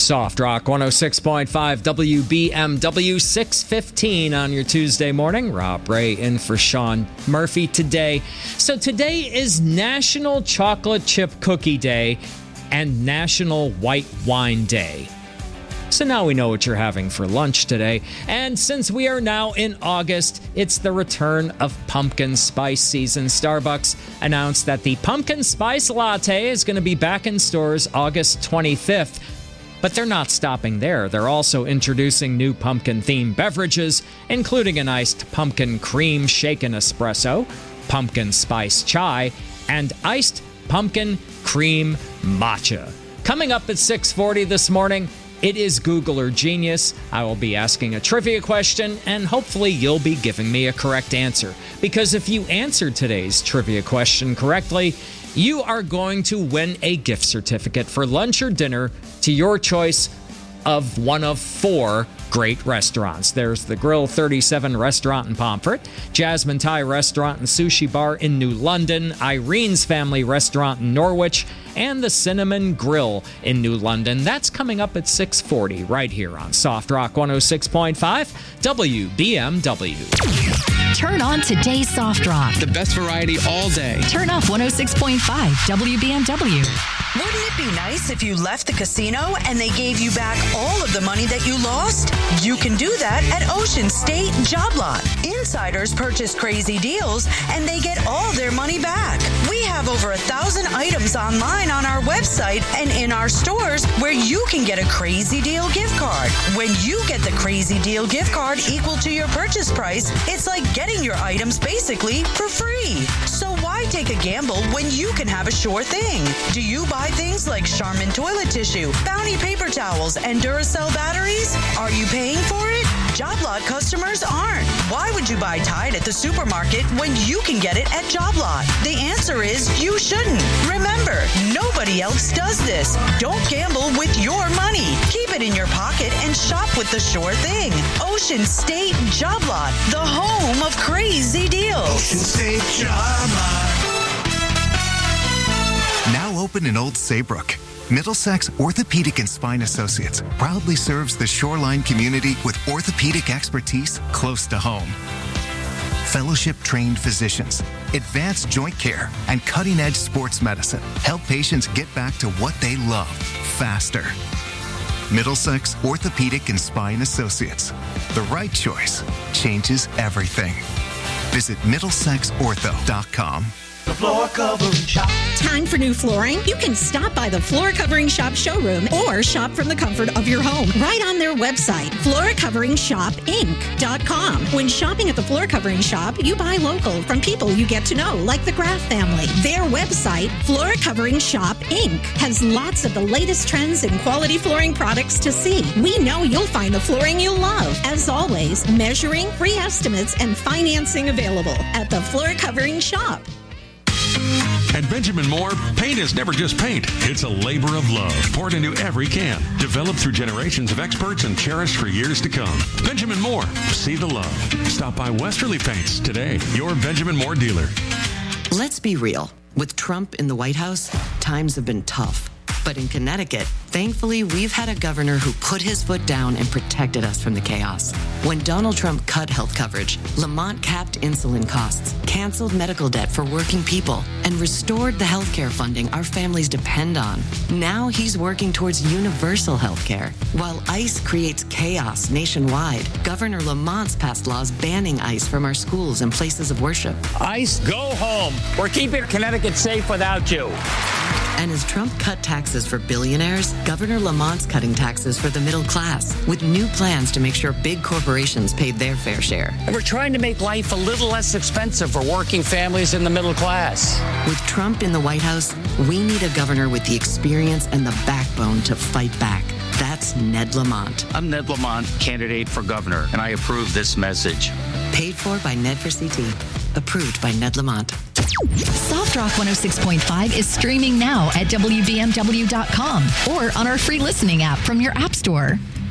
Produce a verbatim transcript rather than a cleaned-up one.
Soft Rock one oh six point five W B M W, six fifteen on your Tuesday morning. Rob Ray in for Sean Murphy today. So today is National Chocolate Chip Cookie Day and National White Wine Day. So now we know what you're having for lunch today. And since we are now in August, it's the return of pumpkin spice season. Starbucks announced that the pumpkin spice latte is going to be back in stores August twenty-fifth. But they're not stopping there. They're also introducing new pumpkin-themed beverages, including an iced pumpkin cream shaken espresso, pumpkin spice chai, and iced pumpkin cream matcha. Coming up at six forty this morning, it is Google or Genius. I will be asking a trivia question, and hopefully you'll be giving me a correct answer. Because if you answer today's trivia question correctly, you are going to win a gift certificate for lunch or dinner to your choice of one of four great restaurants. There's the Grill thirty-seven restaurant in Pomfret, Jasmine Thai restaurant and sushi bar in New London, Irene's Family restaurant in Norwich, and the Cinnamon Grill in New London. That's coming up at six forty right here on Soft Rock one oh six point five W B M W. Turn on today's Soft Rock. The best variety all day. Turn off one oh six point five W B M W. Wouldn't it be nice if you left the casino and they gave you back all of the money that you lost? You can do that at Ocean State Job Lot. Insiders purchase crazy deals and they get all their money back. We have over a thousand items online on our website and in our stores where you can get a crazy deal gift card. When you get the crazy deal gift card equal to your purchase price, it's like getting your items basically for free. So why take a gamble when you can have a sure thing? Do you buy things like Charmin toilet tissue, Bounty paper towels, and Duracell batteries? Are you paying for it? Job Lot customers aren't. Why would you buy Tide at the supermarket when you can get it at Job Lot? The answer is you shouldn't. Remember, nobody else does this. Don't gamble with your money. Keep it in your pocket and shop with the sure thing. Ocean State Job Lot, the home of crazy deals. Ocean State Job Lot. Now open in Old Saybrook, Middlesex Orthopedic and Spine Associates proudly serves the Shoreline community with orthopedic expertise close to home. Fellowship-trained physicians, advanced joint care, and cutting-edge sports medicine help patients get back to what they love faster. Middlesex Orthopedic and Spine Associates. The right choice changes everything. Visit middlesex ortho dot com. The Floor Covering Shop. Time for new flooring? You can stop by the Floor Covering Shop showroom or shop from the comfort of your home right on their website, floor covering shop inc dot com. When shopping at the Floor Covering Shop, you buy local from people you get to know, like the Graff family. Their website, Floor Covering Shop Incorporated, has lots of the latest trends and quality flooring products to see. We know you'll find the flooring you love. As always, measuring, free estimates, and financing available at the Floor Covering Shop. At Benjamin Moore, paint is never just paint. It's a labor of love poured into every can. Developed through generations of experts and cherished for years to come. Benjamin Moore, see the love. Stop by Westerly Paints today, your Benjamin Moore dealer. Let's be real. With Trump in the White House, times have been tough. But in Connecticut, thankfully, we've had a governor who put his foot down and protected us from the chaos. When Donald Trump cut health coverage, Lamont capped insulin costs, canceled medical debt for working people, and restored the health care funding our families depend on. Now he's working towards universal health care. While ICE creates chaos nationwide, Governor Lamont's passed laws banning ICE from our schools and places of worship. ICE, go home. We're keeping Connecticut safe without you. And as Trump cut taxes for billionaires, Governor Lamont's cutting taxes for the middle class, with new plans to make sure big corporations paid their fair share. And we're trying to make life a little less expensive for working families in the middle class. With Trump in the White House, we need a governor with the experience and the backbone to fight back. That's Ned Lamont. I'm Ned Lamont, candidate for governor, and I approve this message. Paid for by Ned for C T. Approved by Ned Lamont. Soft Rock one oh six point five is streaming now at W B M W dot com or on our free listening app from your app store.